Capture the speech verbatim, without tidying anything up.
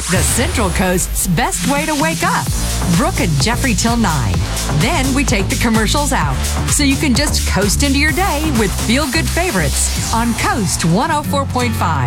The Central Coast's best way to wake up. Brooke and Jeffrey till nine. Then we take the commercials out, so you can just coast into your day with feel-good favorites on Coast one oh four point five.